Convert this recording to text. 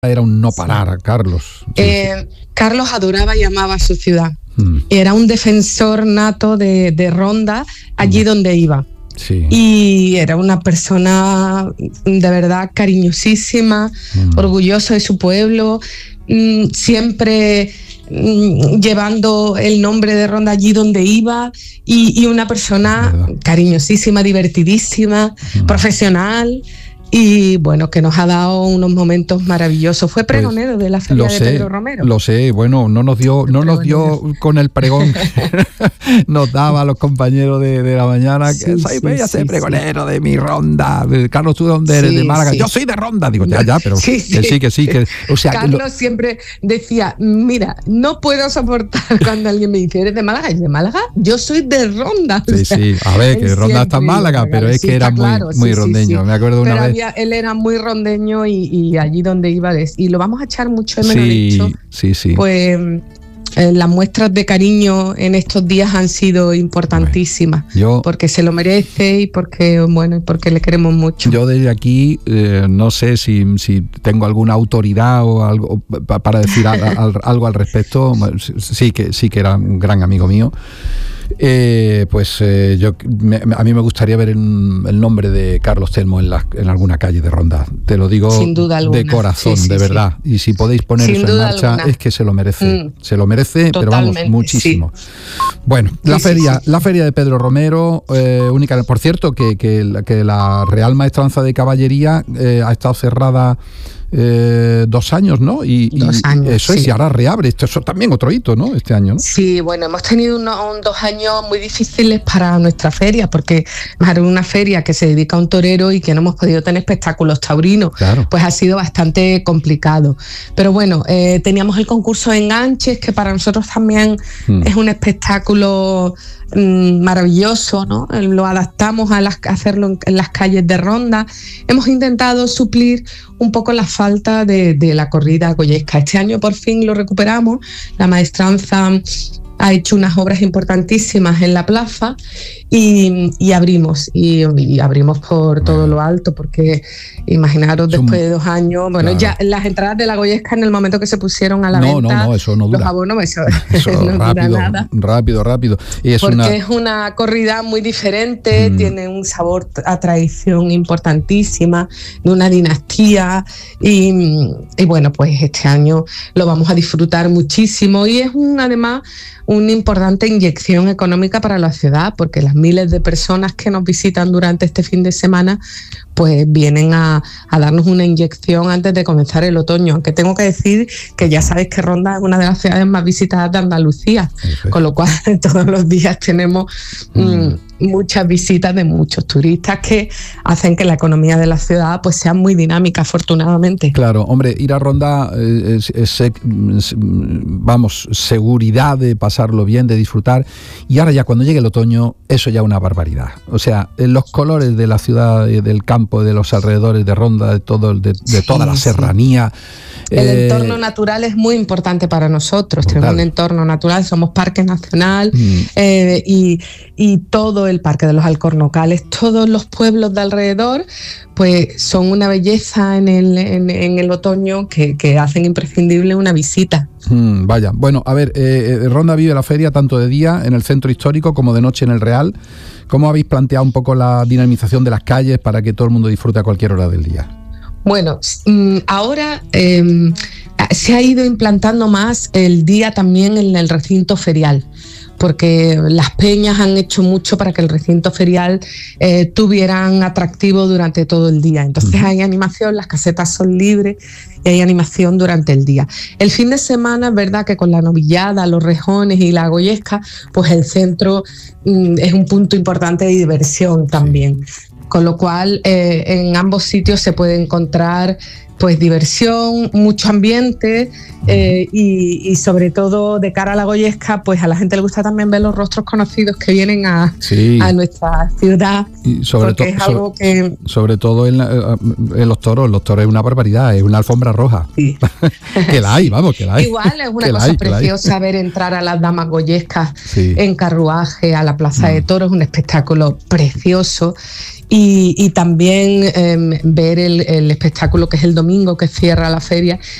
Era un no parar, Carlos. Sí. Carlos adoraba y amaba su ciudad. Era un defensor nato de Ronda allí donde iba. Sí. Y era una persona de verdad cariñosísima, orgulloso de su pueblo, siempre llevando el nombre de Ronda allí donde iba, y una persona cariñosísima, divertidísima, profesional. Y bueno, que nos ha dado unos momentos maravillosos. Fue pregonero de la feria de Pedro Romero. Lo sé, bueno, no nos dio con el pregón nos daba a los compañeros de la mañana, que voy a ser pregonero de mi Ronda. Carlos, ¿tú de dónde eres? De Málaga. Yo soy de Ronda. Digo, ya, pero que sí. O sea, Carlos siempre decía, mira, no puedo soportar cuando alguien me dice, ¿eres de Málaga? ¿Y de Málaga? Yo soy de Ronda. Sí, a ver, que Ronda está en Málaga, pero es que era muy rondeño. Me acuerdo una vez. Él era muy rondeño y allí donde iba, y lo vamos a echar mucho de menos. De hecho, sí. Pues las muestras de cariño en estos días han sido importantísimas, porque se lo merece y porque le queremos mucho. Yo desde aquí no sé si tengo alguna autoridad o algo para decir algo al respecto. Sí que era un gran amigo mío. A mí me gustaría ver el nombre de Carlos Telmo en alguna calle de Ronda. Te lo digo sin duda alguna, de corazón, de verdad. Y si podéis poner eso en marcha, es que se lo merece. Se lo merece, pero vamos, muchísimo. Sí. Bueno, la feria de Pedro Romero, única. Por cierto, que la Real Maestranza de Caballería ha estado cerrada 2 años, ¿no? Y 2 años, eso es, y ahora reabre. Esto es también otro hito, ¿no? Este año, ¿no? Sí, bueno, hemos tenido 2 años muy difíciles para nuestra feria, porque es una feria que se dedica a un torero y que no hemos podido tener espectáculos taurinos. Claro. Pues ha sido bastante complicado. Pero bueno, teníamos el concurso de enganches, que para nosotros también es un espectáculo maravilloso, ¿no? Lo adaptamos a hacerlo en las calles de Ronda. Hemos intentado suplir un poco la falta de la corrida goyesca. Este año por fin lo recuperamos. La maestranza ha hecho unas obras importantísimas en la plaza y abrimos por todo lo alto, porque imaginaros después de 2 años, bueno, ya las entradas de la goyesca en el momento que se pusieron a la venta, no, eso no dura. Los abonos, eso no rápido, dura nada. Rápido. Y es una corrida muy diferente, tiene un sabor a tradición importantísima, de una dinastía, y bueno, pues este año lo vamos a disfrutar muchísimo, y es además una importante inyección económica para la ciudad, porque las miles de personas que nos visitan durante este fin de semana pues vienen a darnos una inyección antes de comenzar el otoño, aunque tengo que decir que ya sabéis que Ronda es una de las ciudades más visitadas de Andalucía, con lo cual todos los días tenemos muchas visitas de muchos turistas que hacen que la economía de la ciudad pues sea muy dinámica, afortunadamente. Claro, hombre, ir a Ronda es seguridad de pasarlo bien, de disfrutar, y ahora ya cuando llegue el otoño, eso ya es una barbaridad. O sea, los colores de la ciudad, del campo, de los alrededores de Ronda, de toda la serranía. El entorno natural es muy importante para nosotros. Tenemos un entorno natural, somos parque nacional, y todo el Parque de los Alcornocales, todos los pueblos de alrededor, pues son una belleza en el otoño que hacen imprescindible una visita. Vaya, bueno, a ver, Ronda vive la feria tanto de día en el centro histórico como de noche en el Real. ¿Cómo habéis planteado un poco la dinamización de las calles para que todo el mundo disfrute a cualquier hora del día? Bueno, ahora se ha ido implantando más el día también en el recinto ferial, porque las peñas han hecho mucho para que el recinto ferial tuvieran atractivo durante todo el día. Entonces hay animación, las casetas son libres y hay animación durante el día. El fin de semana es verdad que con la novillada, los rejones y la goyesca, pues el centro es un punto importante de diversión también. Con lo cual en ambos sitios se puede encontrar pues diversión, mucho ambiente, y sobre todo de cara a la goyesca, pues a la gente le gusta también ver los rostros conocidos que vienen a nuestra ciudad, y sobre todo en los toros es una barbaridad, es una alfombra roja. Sí. que la hay. Igual es una cosa preciosa ver entrar a las damas goyescas en carruaje a la plaza de toros, un espectáculo precioso. y también ver el espectáculo que es el domingo, que cierra la feria,